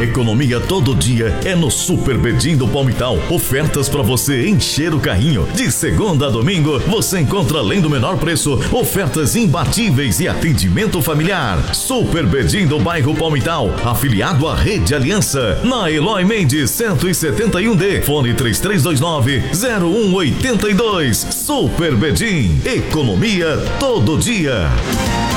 Economia todo dia é no Super Bedim do Palmital. Ofertas para você encher o carrinho. De segunda a domingo, você encontra, além do menor preço, ofertas imbatíveis e atendimento familiar. Super Bedim do bairro Palmital, afiliado à Rede Aliança, na Eloy Mendes 171D, fone 3329-0182. Super Bedim, economia todo dia.